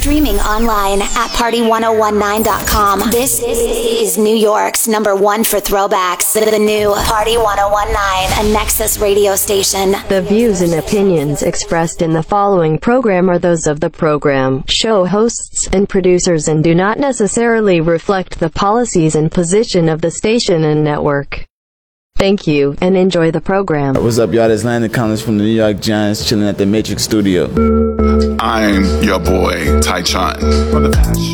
streaming online at party1019.com. This is New York's #1 for throwbacks. The new Party 1019, a Nexus radio station. The views and opinions expressed in the following program are those of the program, show hosts, and producers and do not necessarily reflect the policies and position of the station and network. Thank you, and enjoy the program. What's up, y'all? This is Landon Collins from the New York Giants, chilling at the Matrix Studio. I'm your boy, Ty Chun.